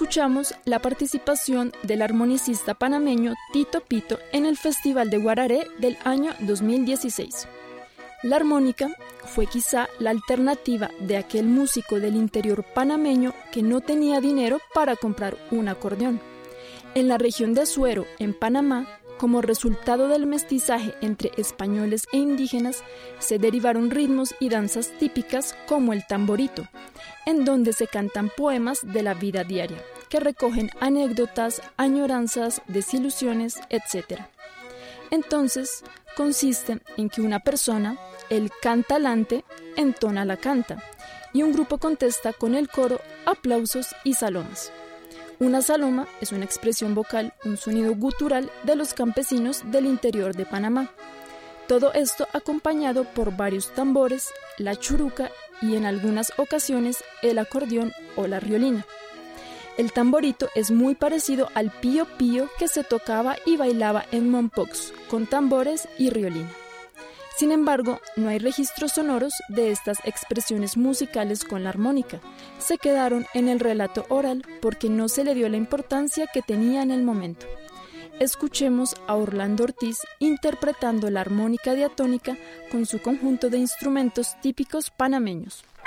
escuchamos la participación del armonicista panameño Tito Pito en el Festival de Guararé del año 2016. La armónica fue quizá la alternativa de aquel músico del interior panameño que no tenía dinero para comprar un acordeón. En la región de Azuero, en Panamá, como resultado del mestizaje entre españoles e indígenas, se derivaron ritmos y danzas típicas como el tamborito, en donde se cantan poemas de la vida diaria, que recogen anécdotas, añoranzas, desilusiones, etc. Entonces, consiste en que una persona, el cantalante, entona la canta, y un grupo contesta con el coro, aplausos y salomas. Una saloma es una expresión vocal, un sonido gutural de los campesinos del interior de Panamá. Todo esto acompañado por varios tambores, la churuca y en algunas ocasiones el acordeón o la riolina. El tamborito es muy parecido al pío pío que se tocaba y bailaba en Mompox, con tambores y riolina. Sin embargo, no hay registros sonoros de estas expresiones musicales con la armónica. Se quedaron en el relato oral porque no se le dio la importancia que tenía en el momento. Escuchemos a Orlando Ortiz interpretando la armónica diatónica con su conjunto de instrumentos típicos panameños.